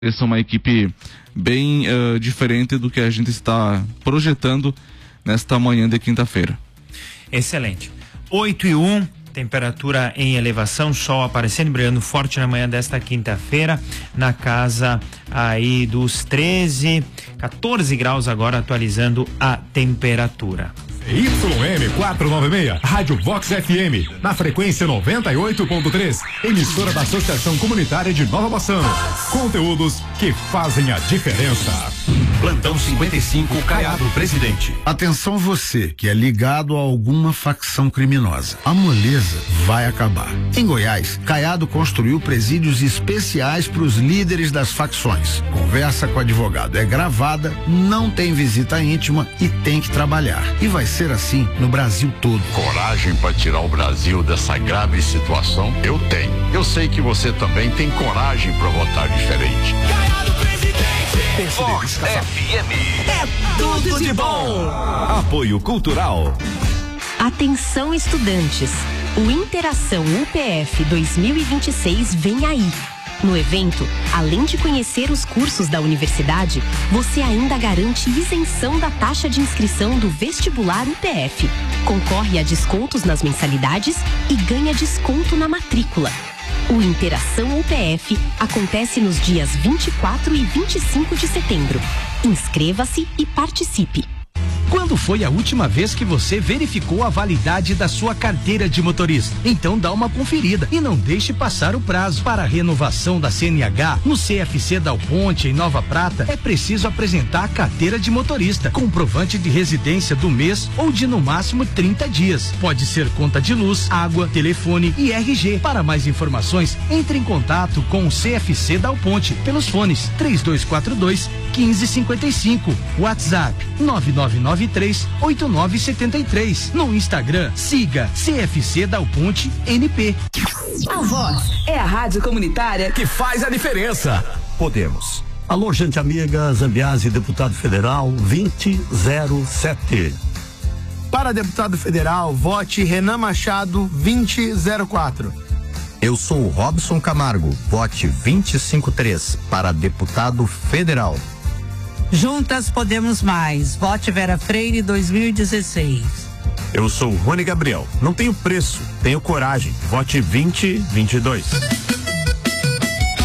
Eles são uma equipe bem diferente do que a gente está projetando nesta manhã de quinta-feira. Excelente. 8:01, temperatura em elevação, sol aparecendo, brilhando forte na manhã desta quinta-feira, na casa aí dos 14 graus agora, atualizando a temperatura. YM 496, Rádio Vox FM, na frequência 98.3, emissora da Associação Comunitária de Nova Bassano. Conteúdos que fazem a diferença. Plantão 55, Caiado, presidente. Atenção você que é ligado a alguma facção criminosa. A moleza vai acabar. Em Goiás, Caiado construiu presídios especiais para os líderes das facções. Conversa com o advogado é gravada, não tem visita íntima e tem que trabalhar. E vai ser assim no Brasil todo. Coragem para tirar o Brasil dessa grave situação? Eu tenho. Eu sei que você também tem coragem para votar diferente. Caiado, presidente. Vox FM. É tudo de bom. Apoio Cultural. Atenção, estudantes. O Interação UPF 2026 vem aí. No evento, além de conhecer os cursos da universidade, você ainda garante isenção da taxa de inscrição do vestibular UPF. Concorre a descontos nas mensalidades e ganha desconto na matrícula. O Interação UPF acontece nos dias 24 e 25 de setembro. Inscreva-se e participe. Quando foi a última vez que você verificou a validade da sua carteira de motorista? Então dá uma conferida e não deixe passar o prazo. Para a renovação da CNH no CFC Dal Ponte, em Nova Prata, é preciso apresentar a carteira de motorista, comprovante de residência do mês ou de no máximo 30 dias. Pode ser conta de luz, água, telefone e RG. Para mais informações, entre em contato com o CFC Dal Ponte pelos fones 3242-1555, WhatsApp 9993-8973. No Instagram, siga CFC Dal Ponte NP. A Vox é a rádio comunitária que faz a diferença. Podemos. Alô, gente amiga, Zambiase, deputado federal 2007. Para deputado federal, vote Renan Machado 2004. Eu sou o Robson Camargo, vote 253 para deputado federal. Juntas Podemos Mais, vote Vera Freire 2016. Eu sou o Rony Gabriel, não tenho preço, tenho coragem, vote 2022.